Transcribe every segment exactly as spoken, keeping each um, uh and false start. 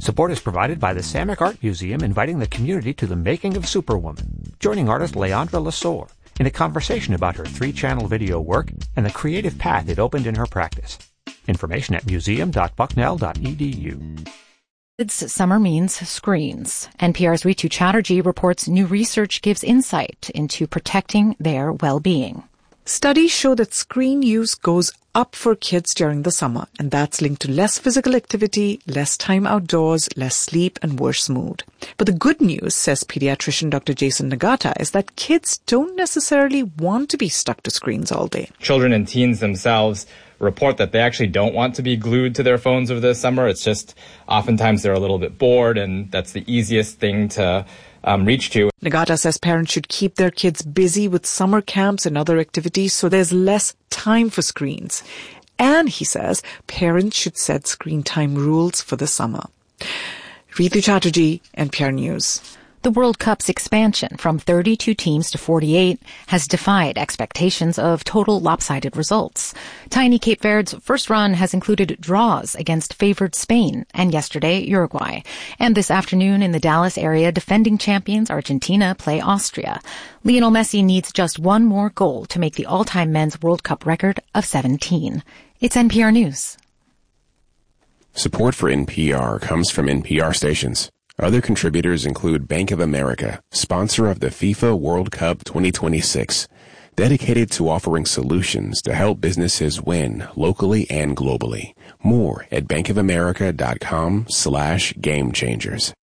Support is provided by the Samak Art Museum, inviting the community to the making of Superwoman, joining artist Leandra Lasore in a conversation about her three-channel video work and the creative path it opened in her practice. Information at museum dot bucknell dot e d u. Summer means screens. N P R's Ritu Chatterjee reports new research gives insight into protecting their well-being. Studies show that screen use goes up for kids during the summer, and that's linked to less physical activity, less time outdoors, less sleep, and worse mood. But the good news, says pediatrician Doctor Jason Nagata, is that kids don't necessarily want to be stuck to screens all day. Children and teens themselves report that they actually don't want to be glued to their phones over the summer. It's just oftentimes they're a little bit bored, and that's the easiest thing to um, reach to. Nagata says parents should keep their kids busy with summer camps and other activities so there's less time for screens. And he says parents should set screen time rules for the summer. Ritu Chatterjee, N P R News. The World Cup's expansion from thirty-two teams to forty-eight has defied expectations of total lopsided results. Tiny Cape Verde's first run has included draws against favored Spain and yesterday Uruguay. And this afternoon in the Dallas area, defending champions Argentina play Austria. Lionel Messi needs just one more goal to make the all-time men's World Cup record of seventeen. It's N P R News. Support for N P R comes from N P R stations. Other contributors include Bank of America, sponsor of the FIFA World Cup twenty twenty-six, dedicated to offering solutions to help businesses win locally and globally. More at bankofamerica.com slash game changers.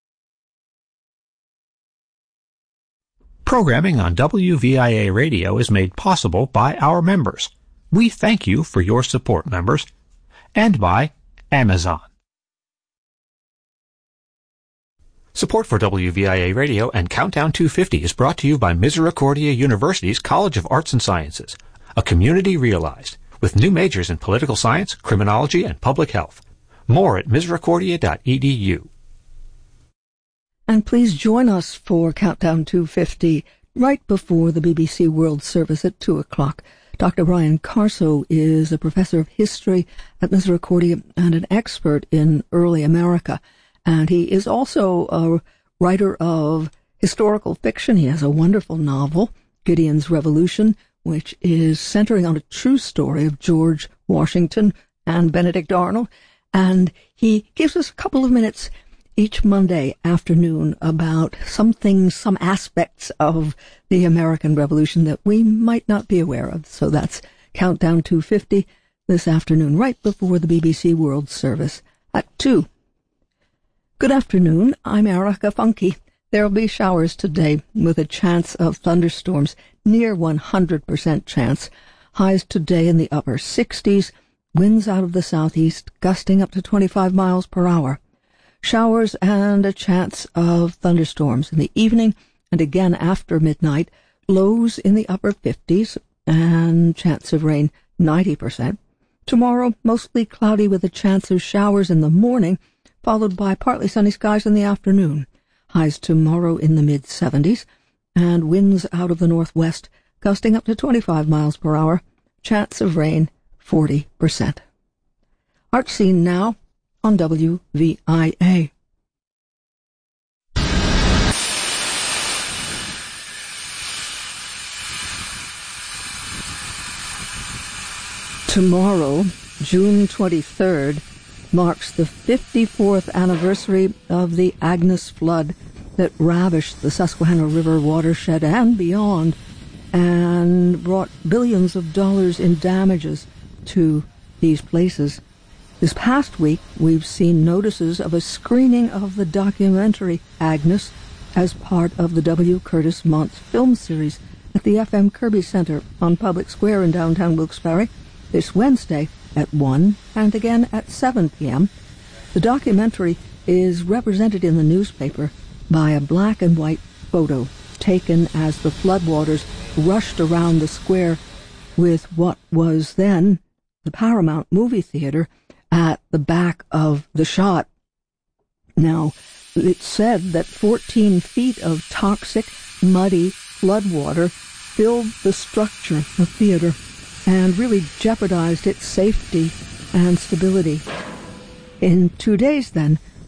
Programming on W V I A Radio is made possible by our members. We thank you for your support, members, and by Amazon. Support for W V I A Radio and Countdown two fifty is brought to you by Misericordia University's College of Arts and Sciences, a community realized, with new majors in political science, criminology, and public health. More at misericordia dot e d u. And please join us for Countdown two fifty right before the B B C World Service at two o'clock. Doctor Brian Carso is a professor of history at Misericordia and an expert in early America. And he is also a writer of historical fiction. He has a wonderful novel, Gideon's Revolution, which is centering on a true story of George Washington and Benedict Arnold. And he gives us a couple of minutes each Monday afternoon about some things, some aspects of the American Revolution that we might not be aware of. So that's Countdown two fifty this afternoon, right before the B B C World Service at two. Good afternoon, I'm Erica Funky. There'll be showers today with a chance of thunderstorms, near one hundred percent chance. Highs today in the upper sixties, winds out of the southeast, gusting up to twenty-five miles per hour. Showers and a chance of thunderstorms in the evening and again after midnight. Lows in the upper fifties and chance of rain ninety percent. Tomorrow, mostly cloudy with a chance of showers in the morning, followed by partly sunny skies in the afternoon. Highs tomorrow in the mid-seventies, and winds out of the northwest, gusting up to twenty-five miles per hour. Chance of rain, forty percent. Art Scene now on W V I A. Tomorrow, June twenty-third, marks the fifty-fourth anniversary of the Agnes flood that ravished the Susquehanna River watershed and beyond and brought billions of dollars in damages to these places. This past week, we've seen notices of a screening of the documentary Agnes as part of the W. Curtis Montz film series at the F M Kirby Center on Public Square in downtown Wilkes-Barre this Wednesday at one and again at seven p.m. The documentary is represented in the newspaper by a black and white photo taken as the floodwaters rushed around the square with what was then the Paramount movie theater at the back of the shot. Now, it's said that fourteen feet of toxic, muddy floodwater filled the structure of the theater and really jeopardized its safety and stability. In two days, then,